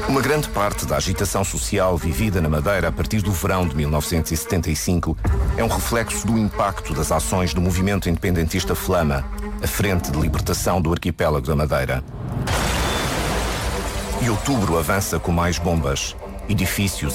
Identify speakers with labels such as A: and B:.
A: Uma grande parte da agitação social vivida na Madeira a partir do verão de 1975 é um reflexo do impacto das ações do movimento independentista Flama, a Frente de Libertação do Arquipélago da Madeira. E outubro avança com mais bombas, edifícios